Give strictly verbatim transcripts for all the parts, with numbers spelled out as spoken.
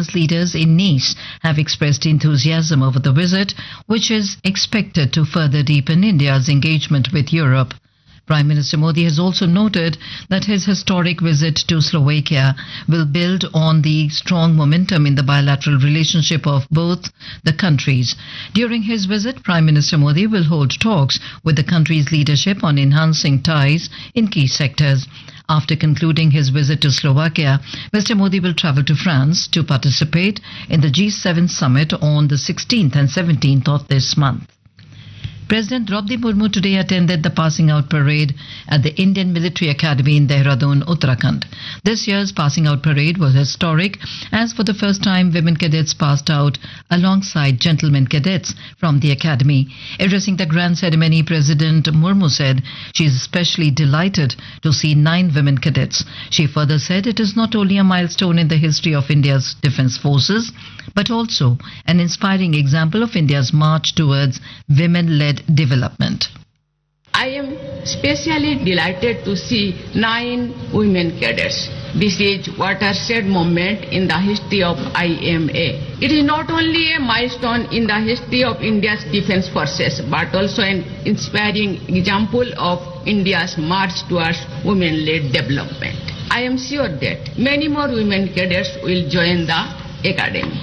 business leaders in Nice have expressed enthusiasm over the visit, which is expected to further deepen India's engagement with Europe. Prime Minister Modi has also noted that his historic visit to Slovakia will build on the strong momentum in the bilateral relationship of both the countries. During his visit, Prime Minister Modi will hold talks with the country's leadership on enhancing ties in key sectors. After concluding his visit to Slovakia, Mister Modi will travel to France to participate in the G seven summit on the sixteenth and seventeenth of this month. President Draupadi Murmu today attended the passing out parade at the Indian Military Academy in Dehradun, Uttarakhand. This year's passing out parade was historic as for the first time women cadets passed out alongside gentlemen cadets from the academy. Addressing the grand ceremony, President Murmu said she is especially delighted to see nine women cadets. She further said it is not only a milestone in the history of India's defence forces, but also an inspiring example of India's march towards women-led development. I am especially delighted to see nine women cadets. This is a watershed moment in the history of I M A. It is not only a milestone in the history of India's defense forces, but also an inspiring example of India's march towards women-led development. I am sure that many more women cadets will join the academy.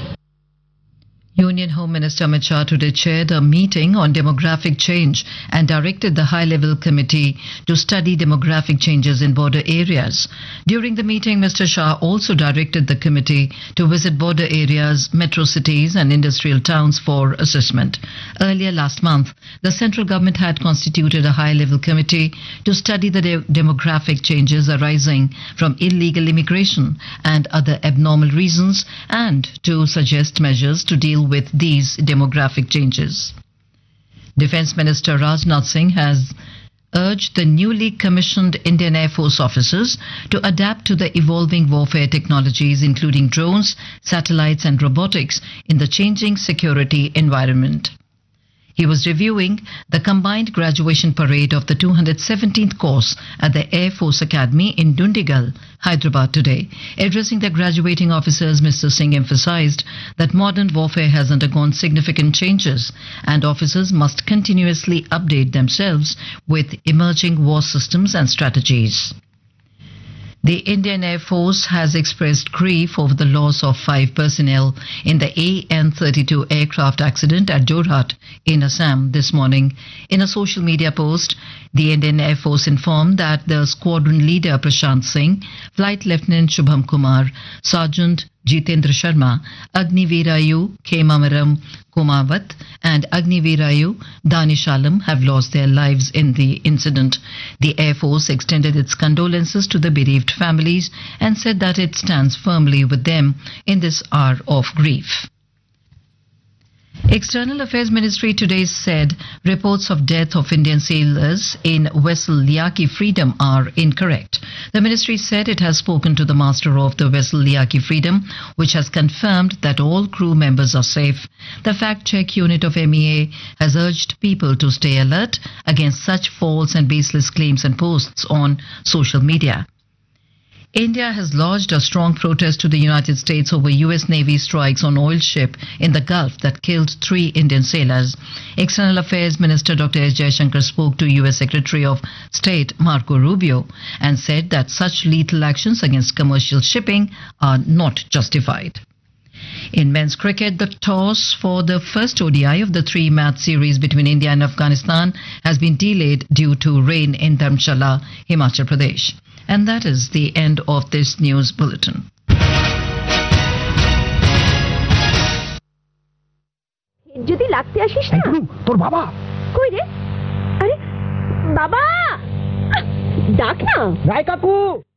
Union Home Minister Amit Shah today chaired a meeting on demographic change and directed the high-level committee to study demographic changes in border areas. During the meeting, Mister Shah also directed the committee to visit border areas, metro cities and industrial towns for assessment. Earlier last month, the central government had constituted a high-level committee to study the de- demographic changes arising from illegal immigration and other abnormal reasons and to suggest measures to deal with these demographic changes. Defence Minister Rajnath Singh has urged the newly commissioned Indian Air Force officers to adapt to the evolving warfare technologies including drones, satellites and robotics in the changing security environment. He was reviewing the combined graduation parade of the two hundred seventeenth course at the Air Force Academy in Dundigal, Hyderabad today. Addressing the graduating officers, Mister Singh emphasized that modern warfare has undergone significant changes and officers must continuously update themselves with emerging war systems and strategies. The Indian Air Force has expressed grief over the loss of five personnel in the A N thirty-two aircraft accident at Jorhat in Assam this morning. In a social media post, the Indian Air Force informed that the squadron leader Prashant Singh, Flight Lieutenant Shubham Kumar, Sergeant Jitendra Sharma, Agniveerayu Khemamaram Kumawat and Agniveerayu Danish Alam have lost their lives in the incident. The Air Force extended its condolences to the bereaved families and said that it stands firmly with them in this hour of grief. External Affairs Ministry today said reports of death of Indian sailors in vessel Liaki Freedom are incorrect. The ministry said it has spoken to the master of the vessel Liaki Freedom, which has confirmed that all crew members are safe. The fact-check unit of M E A has urged people to stay alert against such false and baseless claims and posts on social media. India has lodged a strong protest to the United States over U S Navy strikes on oil ship in the Gulf that killed three Indian sailors. External Affairs Minister Doctor S. Jaishankar spoke to U S Secretary of State Marco Rubio and said that such lethal actions against commercial shipping are not justified. In men's cricket, the toss for the first O D I of the three-match series between India and Afghanistan has been delayed due to rain in Dharamshala, Himachal Pradesh. And that is the end of this news bulletin. যদি লাগতে আসিস না তোর বাবা কই রে আরে বাবা ডাক না রায় কাকু